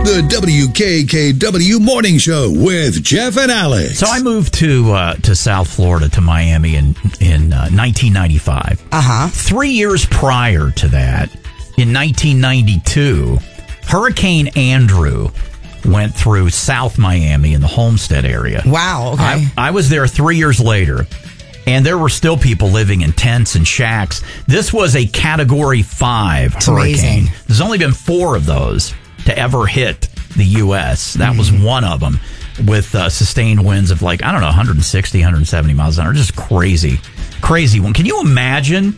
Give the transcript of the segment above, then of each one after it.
The WKKW Morning Show with Jeff and Alex. So I moved to South Florida, to Miami in 1995. 3 years prior to that, in 1992, Hurricane Andrew went through South Miami in the Homestead area. Wow, okay. I was there 3 years later, and there were still people living in tents and shacks. This was a Category 5 hurricane. Amazing. There's only been 4 of those to ever hit the U.S. That was one of them, with sustained winds of 160, 170 miles an hour. Just crazy one. Can you imagine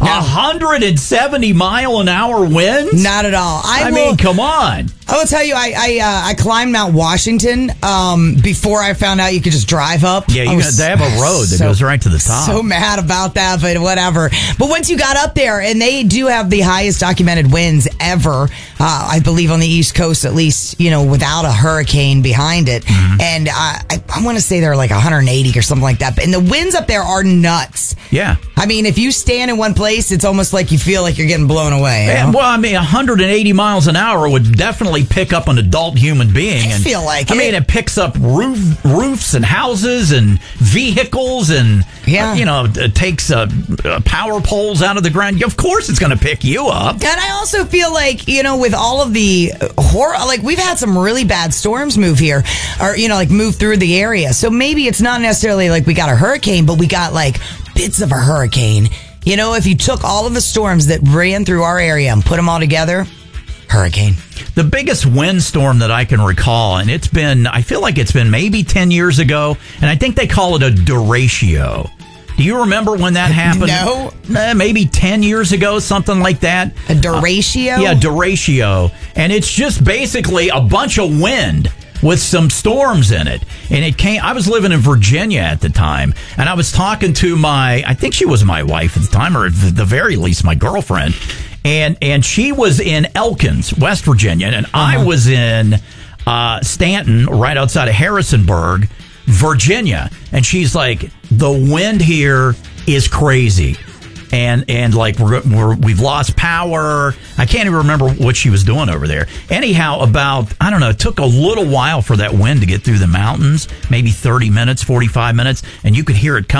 170 mile an hour winds? Not at all. I mean, come on. I will tell you, I climbed Mount Washington before I found out you could just drive up. Yeah, they have a road that goes right to the top. So mad about that, but whatever. But once you got up there, and they do have the highest documented winds ever, I believe on the East Coast, at least, without a hurricane behind it. Mm-hmm. And I want to say they're like 180 or something like that. And the winds up there are nuts. Yeah. I mean, if you stand in one place, it's almost like you feel like you're getting blown away. Yeah, well, I mean, 180 miles an hour would definitely pick up an adult human being. I feel like I mean, it picks up roofs and houses and vehicles and, it takes power poles out of the ground. Of course it's going to pick you up. And I also feel like, with all of the horror, we've had some really bad storms move here or, move through the area. So maybe it's not necessarily like we got a hurricane, but we got bits of a hurricane. If you took all of the storms that ran through our area and put them all together, hurricane. The biggest windstorm that I can recall, and I feel like it's been maybe 10 years ago, and I think they call it a derecho. Do you remember when that happened? No. Maybe 10 years ago, something like that. A derecho? Yeah, derecho. And it's just basically a bunch of wind with some storms in it. And I was living in Virginia at the time, and I was talking to I think she was my wife at the time, or at the very least my girlfriend. And she was in Elkins, West Virginia, and I was in Stanton, right outside of Harrisonburg, Virginia. And she's like, the wind here is crazy. And we've lost power. I can't even remember what she was doing over there. Anyhow, it took a little while for that wind to get through the mountains, maybe 30 minutes, 45 minutes, and you could hear it coming.